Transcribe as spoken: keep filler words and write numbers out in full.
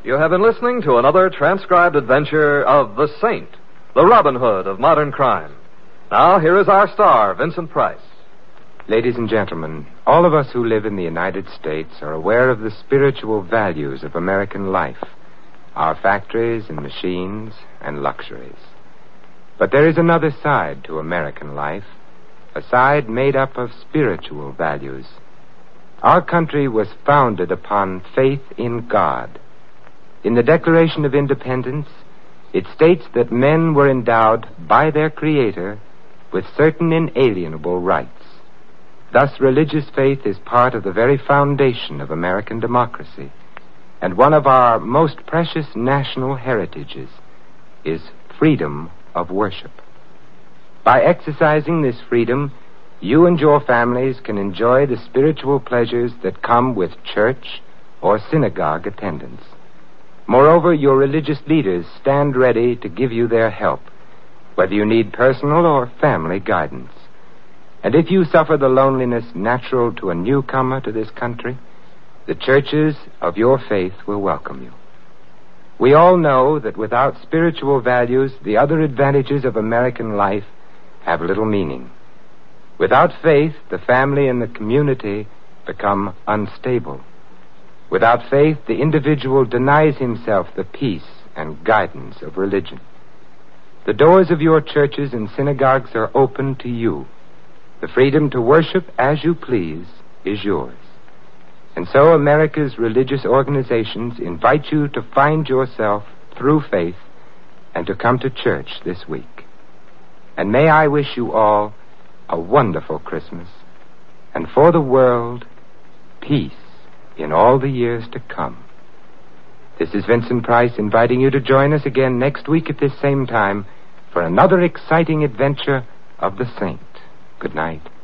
You have been listening to another transcribed adventure of the Saint, the Robin Hood of modern crime. Now, here is our star, Vincent Price. Ladies and gentlemen, all of us who live in the United States are aware of the spiritual values of American life, our factories and machines and luxuries. But there is another side to American life, a side made up of spiritual values. Our country was founded upon faith in God. In the Declaration of Independence, it states that men were endowed by their Creator with certain inalienable rights. Thus, religious faith is part of the very foundation of American democracy, and one of our most precious national heritages is freedom of worship. By exercising this freedom, you and your families can enjoy the spiritual pleasures that come with church or synagogue attendance. Moreover, your religious leaders stand ready to give you their help, whether you need personal or family guidance. And if you suffer the loneliness natural to a newcomer to this country, the churches of your faith will welcome you. We all know that without spiritual values, the other advantages of American life have little meaning. Without faith, the family and the community become unstable. Without faith, the individual denies himself the peace and guidance of religion. The doors of your churches and synagogues are open to you. The freedom to worship as you please is yours. And so America's religious organizations invite you to find yourself through faith and to come to church this week. And may I wish you all a wonderful Christmas, and for the world, peace in all the years to come. This is Vincent Price inviting you to join us again next week at this same time for another exciting adventure of the Saint. Good night.